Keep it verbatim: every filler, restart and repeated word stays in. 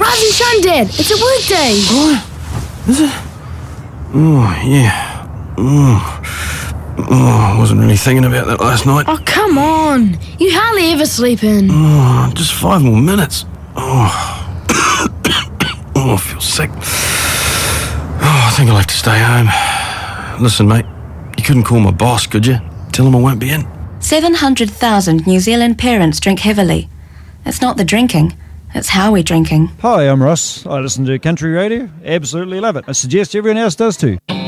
Rise and shine, Dad. It's a workday. What? Is it? Oh, yeah. Oh. oh, I wasn't really thinking about that last night. Oh, come on. You hardly ever sleep in. Oh, just five more minutes. Oh, oh I feel sick. Oh, I think I'll have to stay home. Listen, mate, you couldn't call my boss, could you? Tell him I won't be in. seven hundred thousand New Zealand parents drink heavily. It's not the drinking, it's how we're drinking. Hi, I'm Ross. I listen to country radio. Absolutely love it. I suggest everyone else does too.